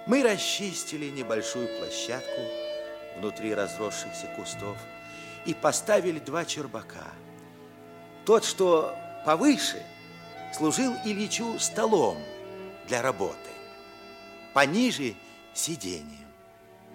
Мы расчистили небольшую площадку внутри разросшихся кустов и поставили 2 чербака. Тот, что повыше, служил Ильичу столом для работы, пониже – сиденьем.